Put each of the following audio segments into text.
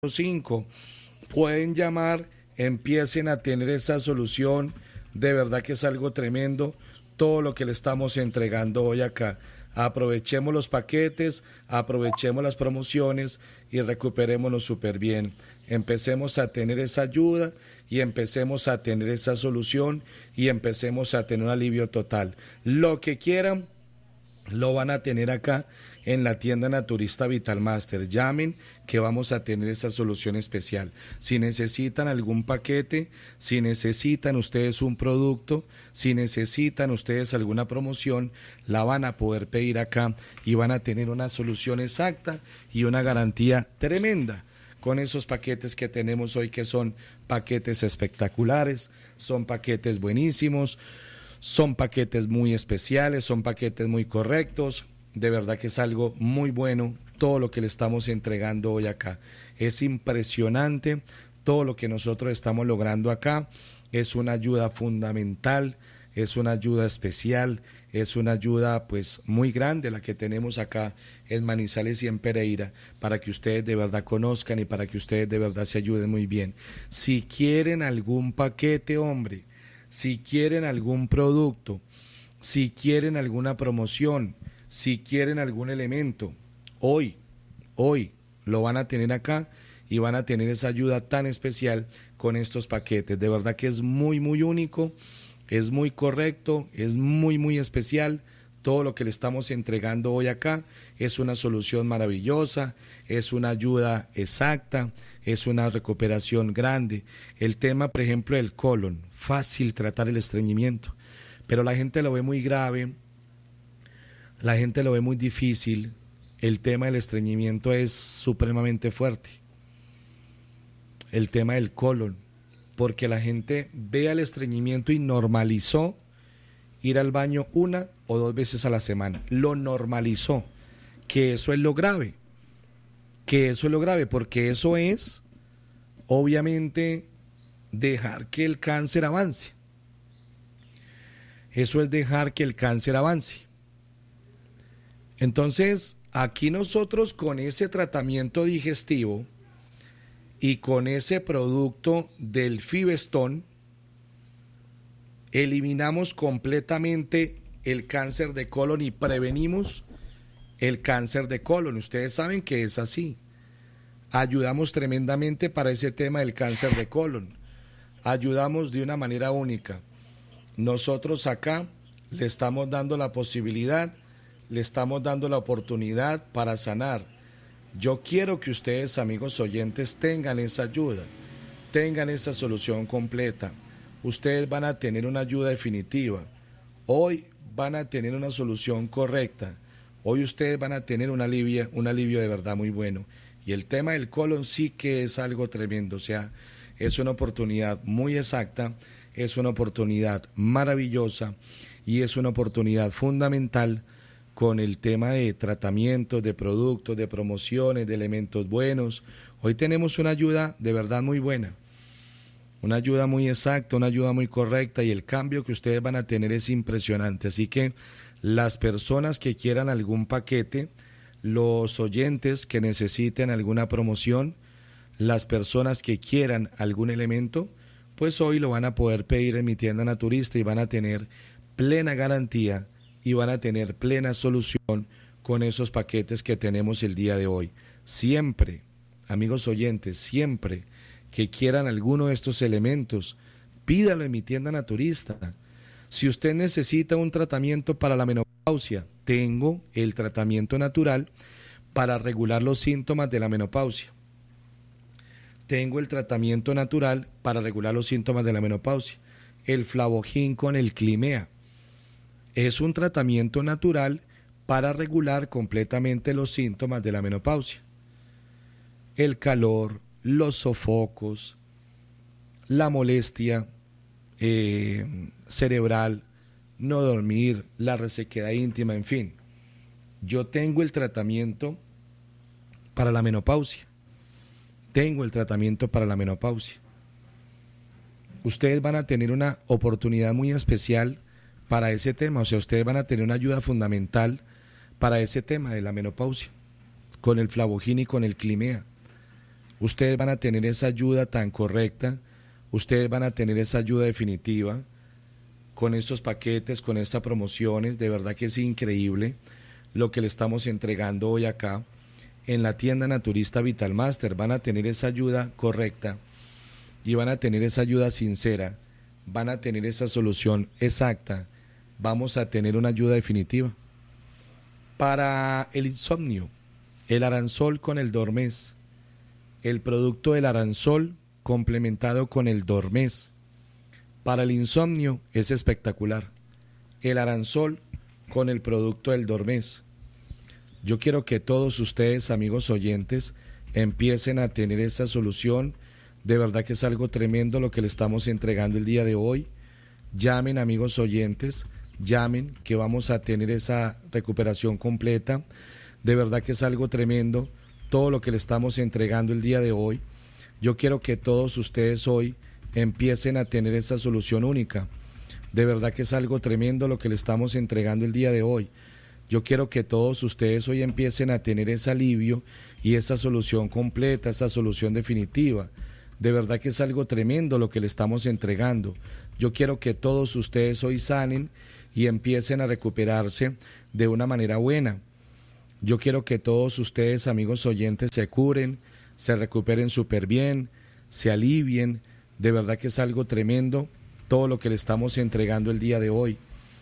5. Pueden llamar, empiecen a tener esa solución, de verdad que es algo tremendo todo lo que le estamos entregando hoy acá. Aprovechemos los paquetes, aprovechemos las promociones y recuperémonos súper bien. Empecemos a tener esa ayuda y empecemos a tener esa solución y empecemos a tener un alivio total. Lo que quieran lo van a tener acá en la tienda Naturista Vital Master. Llamen que vamos a tener esa solución especial. Si necesitan algún paquete, si necesitan ustedes un producto, si necesitan ustedes alguna promoción, la van a poder pedir acá y van a tener una solución exacta y una garantía tremenda con esos paquetes que tenemos hoy, que son paquetes espectaculares, son paquetes buenísimos, son paquetes muy especiales, son paquetes muy correctos. De verdad que es algo muy bueno todo lo que le estamos entregando hoy acá. Es impresionante todo lo que nosotros estamos logrando acá. Es una ayuda fundamental, es una ayuda especial, es una ayuda pues muy grande la que tenemos acá en Manizales y en Pereira, para que ustedes de verdad conozcan y para que ustedes de verdad se ayuden muy bien. Si quieren algún paquete, hombre, si quieren algún producto, si quieren alguna promoción, si quieren algún elemento, hoy lo van a tener acá y van a tener esa ayuda tan especial con estos paquetes. De verdad que es muy, muy único, es muy correcto, es muy, muy especial. Todo lo que le estamos entregando hoy acá es una solución maravillosa, es una ayuda exacta, es una recuperación grande. El tema, por ejemplo, del colon, fácil tratar el estreñimiento, pero la gente lo ve muy grave, la gente lo ve muy difícil. El tema del estreñimiento es supremamente fuerte. El tema del colon, porque la gente ve al estreñimiento y normalizó ir al baño 1 o 2 veces a la semana. Lo normalizó, que eso es lo grave, porque eso es, obviamente, dejar que el cáncer avance. Eso es dejar que el cáncer avance. Entonces, aquí nosotros con ese tratamiento digestivo y con ese producto del Fibestón, eliminamos completamente el cáncer de colon y prevenimos el cáncer de colon. Ustedes saben que es así. Ayudamos tremendamente para ese tema del cáncer de colon. Ayudamos de una manera única. Nosotros acá le estamos dando la posibilidad, le estamos dando la oportunidad para sanar. Yo quiero que ustedes, amigos oyentes, tengan esa ayuda, tengan esa solución completa. Ustedes van a tener una ayuda definitiva. Hoy van a tener una solución correcta. Hoy ustedes van a tener un alivio de verdad muy bueno. Y el tema del colon sí que es algo tremendo. O sea, es una oportunidad muy exacta, es una oportunidad maravillosa y es una oportunidad fundamental con el tema de tratamientos, de productos, de promociones, de elementos buenos. Hoy tenemos una ayuda de verdad muy buena, una ayuda muy exacta, una ayuda muy correcta, y el cambio que ustedes van a tener es impresionante. Así que las personas que quieran algún paquete, los oyentes que necesiten alguna promoción, las personas que quieran algún elemento, pues hoy lo van a poder pedir en mi tienda Naturista y van a tener plena garantía y van a tener plena solución con esos paquetes que tenemos el día de hoy. Siempre, amigos oyentes, siempre que quieran alguno de estos elementos, pídalo en mi tienda Naturista. Si usted necesita un tratamiento para la menopausia, tengo el tratamiento natural para regular los síntomas de la menopausia. Tengo el tratamiento natural para regular los síntomas de la menopausia. El Flavojín con el Climea. Es un tratamiento natural para regular completamente los síntomas de la menopausia. El calor, los sofocos, la molestia cerebral, no dormir, la resequedad íntima, en fin. Yo tengo el tratamiento para la menopausia. Tengo el tratamiento para la menopausia. Ustedes van a tener una oportunidad muy especial para ese tema, o sea, ustedes van a tener una ayuda fundamental para ese tema de la menopausia, con el Flavojín y con el Climea. Ustedes van a tener esa ayuda tan correcta, ustedes van a tener esa ayuda definitiva con estos paquetes, con estas promociones. De verdad que es increíble lo que le estamos entregando hoy acá en la tienda naturista Vitalmaster. Van a tener esa ayuda correcta y van a tener esa ayuda sincera, van a tener esa solución exacta, vamos a tener una ayuda definitiva. Para el insomnio, el Aransol con el Dormez, el producto del Aransol complementado con el Dormez. Para el insomnio es espectacular. El Aransol con el producto del Dormez. Yo quiero que todos ustedes, amigos oyentes, empiecen a tener esa solución. De verdad que es algo tremendo lo que le estamos entregando el día de hoy. Llamen, amigos oyentes, llamen, que vamos a tener esa recuperación completa. De verdad que es algo tremendo todo lo que le estamos entregando el día de hoy. Yo quiero que todos ustedes hoy empiecen a tener esa solución única. De verdad que es algo tremendo lo que le estamos entregando el día de hoy. Yo quiero que todos ustedes hoy empiecen a tener ese alivio y esa solución completa, esa solución definitiva. De verdad que es algo tremendo lo que le estamos entregando. Yo quiero que todos ustedes hoy sanen y empiecen a recuperarse de una manera buena. Yo quiero que todos ustedes, amigos oyentes, se curen, se recuperen súper bien, se alivien. De verdad que es algo tremendo todo lo que le estamos entregando el día de hoy.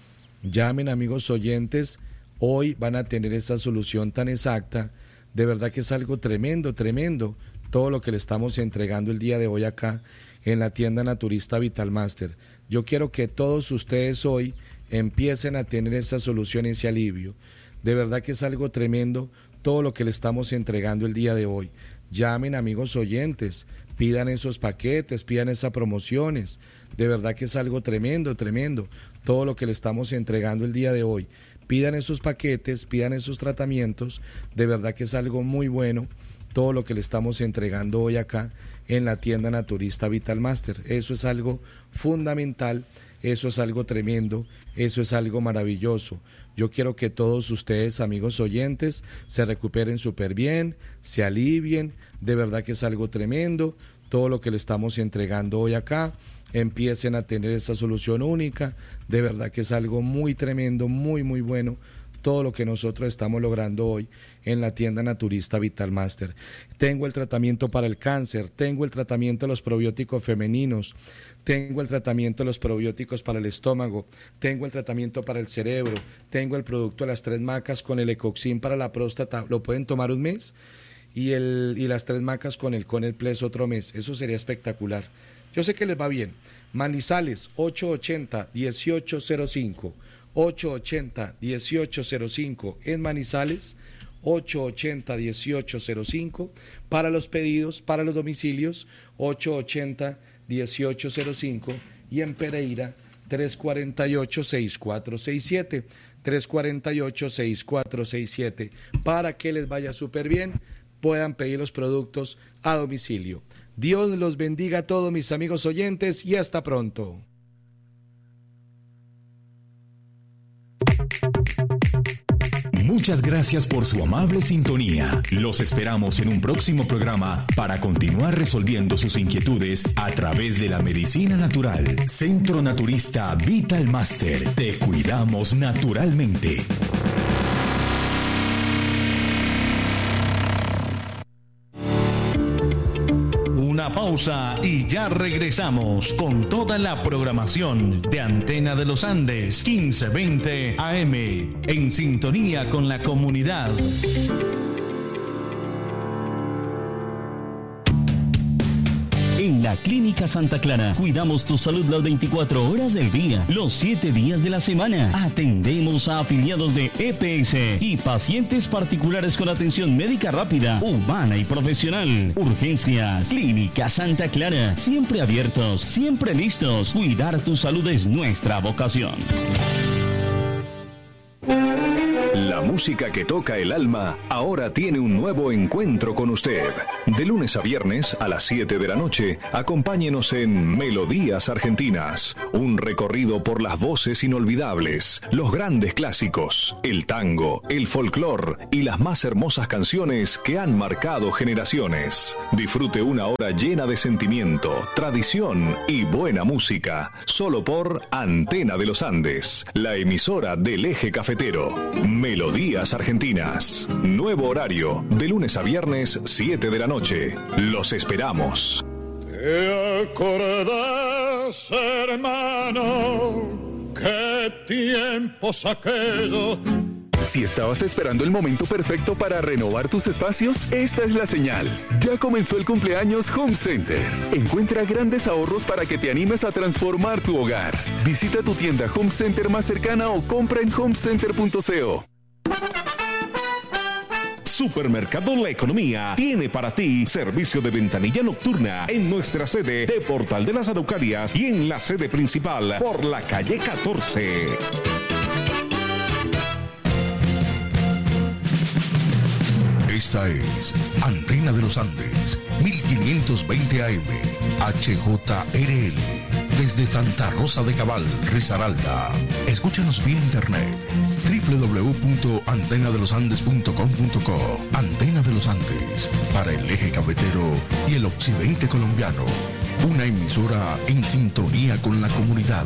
Llamen, amigos oyentes, hoy van a tener esa solución tan exacta. De verdad que es algo tremendo, tremendo todo lo que le estamos entregando el día de hoy acá en la tienda naturista Vitalmaster. Yo quiero que todos ustedes hoy empiecen a tener esa solución, ese alivio. De verdad que es algo tremendo todo lo que le estamos entregando el día de hoy. Llamen, amigos oyentes, pidan esos paquetes, pidan esas promociones. De verdad que es algo tremendo, tremendo todo lo que le estamos entregando el día de hoy. Pidan esos paquetes, pidan esos tratamientos. De verdad que es algo muy bueno todo lo que le estamos entregando hoy acá en la tienda naturista Vitalmaster. Eso es algo fundamental, eso es algo tremendo, eso es algo maravilloso. Yo quiero que todos ustedes, amigos oyentes, se recuperen súper bien, se alivien. De verdad que es algo tremendo todo lo que le estamos entregando hoy acá. Empiecen a tener esa solución única. De verdad que es algo muy tremendo, muy, muy bueno todo lo que nosotros estamos logrando hoy en la tienda naturista Vitalmaster. Tengo el tratamiento para el cáncer, tengo el tratamiento de los probióticos femeninos, tengo el tratamiento de los probióticos para el estómago, tengo el tratamiento para el cerebro, tengo el producto de las 3 macas con el Ecoxin para la próstata, lo pueden tomar un mes, y las 3 macas con el Plus otro mes. Eso sería espectacular. Yo sé que les va bien. Manizales 880-1805, 880-1805 en Manizales, 880-1805 para los pedidos, para los domicilios, 880-1805, y en Pereira 348-6467, 348-6467, para que les vaya súper bien, puedan pedir los productos a domicilio. Dios los bendiga a todos mis amigos oyentes y hasta pronto. Muchas gracias por su amable sintonía. Los esperamos en un próximo programa para continuar resolviendo sus inquietudes a través de la medicina natural. Centro Naturista Vitalmaster. Te cuidamos naturalmente. Una pausa y ya regresamos con toda la programación de Antena de los Andes 1520 AM, en sintonía con la comunidad. En la Clínica Santa Clara cuidamos tu salud las 24 horas del día, los 7 días de la semana. Atendemos a afiliados de EPS y pacientes particulares con atención médica rápida, humana y profesional. Urgencias. Clínica Santa Clara. Siempre abiertos, siempre listos. Cuidar tu salud es nuestra vocación. La música que toca el alma ahora tiene un nuevo encuentro con usted. De lunes a viernes a las 7 de la noche, acompáñenos en Melodías Argentinas, un recorrido por las voces inolvidables, los grandes clásicos, el tango, el folclor y las más hermosas canciones que han marcado generaciones. Disfrute una hora llena de sentimiento, tradición y buena música, solo por Antena de los Andes, la emisora del Eje Cafetero. Melodías Argentinas. Nuevo horario, de lunes a viernes, 7 de la noche. Los esperamos. ¿Te acordás, hermano, qué tiempos aquellos? Si estabas esperando el momento perfecto para renovar tus espacios, esta es la señal. Ya comenzó el cumpleaños Home Center. Encuentra grandes ahorros para que te animes a transformar tu hogar. Visita tu tienda Home Center más cercana o compra en homecenter.co. Supermercado La Economía tiene para ti servicio de ventanilla nocturna en nuestra sede de Portal de las Araucarias y en la sede principal por la calle 14. Esta es Antena de los Andes, 1520 AM, HJRL, desde Santa Rosa de Cabal, Risaralda. Escúchanos vía internet, www.antenadelosandes.com.co. Antena de los Andes, para el Eje Cafetero y el occidente colombiano. Una emisora en sintonía con la comunidad.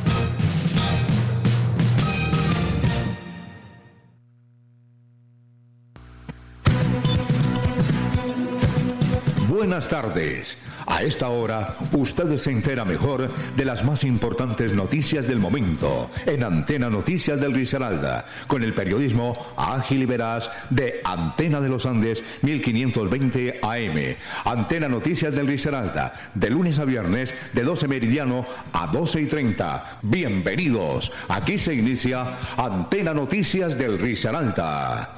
Buenas tardes. A esta hora, usted se entera mejor de las más importantes noticias del momento en Antena Noticias del Risaralda, con el periodismo ágil y veraz de Antena de los Andes 1520 AM. Antena Noticias del Risaralda, de lunes a viernes, de 12 meridiano a 12:30. Bienvenidos. Aquí se inicia Antena Noticias del Risaralda.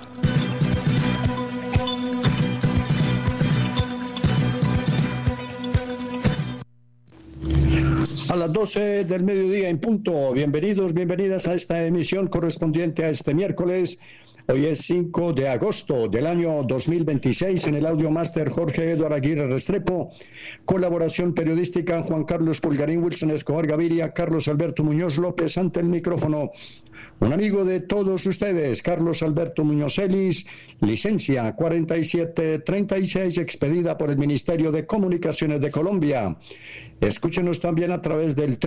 A las 12 del mediodía en punto. Bienvenidos, bienvenidas a esta emisión correspondiente a este miércoles. Hoy es 5 de agosto del año 2026. En el audio máster Jorge Eduardo Aguirre Restrepo. Colaboración periodística Juan Carlos Pulgarín, Wilson Escobar Gaviria, Carlos Alberto Muñoz López ante el micrófono. Un amigo de todos ustedes, Carlos Alberto Muñoz Ellis, licencia 4736, expedida por el Ministerio de Comunicaciones de Colombia. Escúchenos también a través del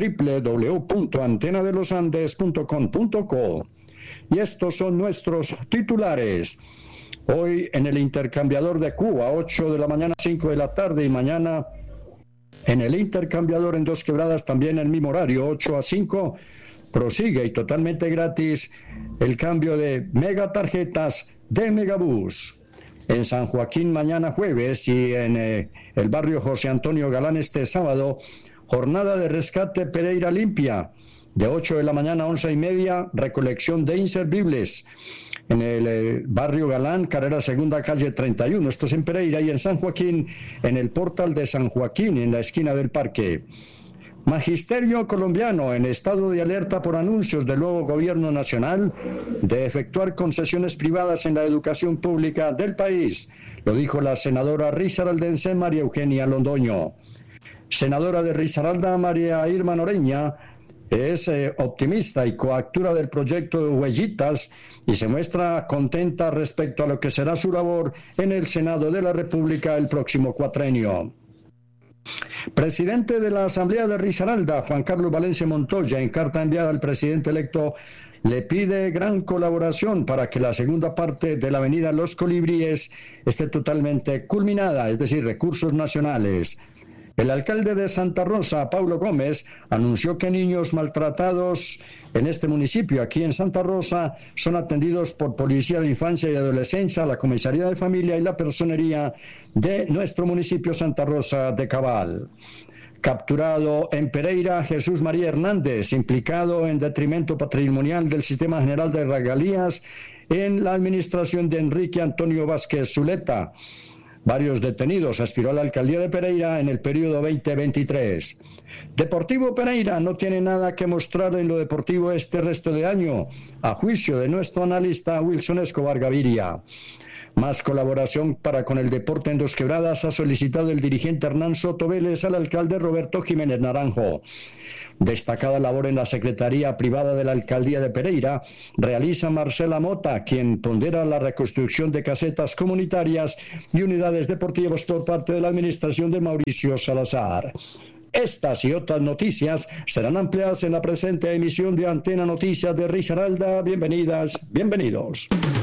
www.antenadelosandes.com.co. Y estos son nuestros titulares. Hoy en el intercambiador de Cuba, 8 de la mañana, 5 de la tarde, y mañana en el intercambiador en Dos Quebradas, también el mismo horario, 8 a 5, prosigue y totalmente gratis el cambio de megatarjetas de Megabús. En San Joaquín mañana jueves y en el barrio José Antonio Galán este sábado, jornada de rescate Pereira Limpia, de 8 de la mañana a 11:30, recolección de inservibles. En el barrio Galán, carrera segunda, calle 31, esto es en Pereira, y en San Joaquín, en el portal de San Joaquín, en la esquina del parque. Magisterio colombiano en estado de alerta por anuncios del nuevo gobierno nacional de efectuar concesiones privadas en la educación pública del país. Lo dijo la senadora risaraldense María Eugenia Londoño. Senadora de Risaralda, María Irma Noreña, es optimista y coautora del proyecto de Huellitas y se muestra contenta respecto a lo que será su labor en el Senado de la República el próximo cuatrenio. Presidente de la Asamblea de Risaralda, Juan Carlos Valencia Montoya, en carta enviada al presidente electo, le pide gran colaboración para que la segunda parte de la avenida Los Colibríes esté totalmente culminada, es decir, recursos nacionales. El alcalde de Santa Rosa, Paulo Gómez, anunció que niños maltratados en este municipio, aquí en Santa Rosa, son atendidos por Policía de Infancia y Adolescencia, la Comisaría de Familia y la Personería de nuestro municipio Santa Rosa de Cabal. Capturado en Pereira, Jesús María Hernández, implicado en detrimento patrimonial del Sistema General de Regalías en la administración de Enrique Antonio Vázquez Zuleta. Varios detenidos aspiró a la alcaldía de Pereira en el periodo 2023. Deportivo Pereira no tiene nada que mostrar en lo deportivo este resto de año, a juicio de nuestro analista Wilson Escobar Gaviria. Más colaboración para con el deporte en Dos Quebradas ha solicitado el dirigente Hernán Soto Vélez al alcalde Roberto Jiménez Naranjo. Destacada labor en la Secretaría Privada de la Alcaldía de Pereira realiza Marcela Mota, quien pondera la reconstrucción de casetas comunitarias y unidades deportivas por parte de la administración de Mauricio Salazar. Estas y otras noticias serán ampliadas en la presente emisión de Antena Noticias de Risaralda. Bienvenidas, bienvenidos.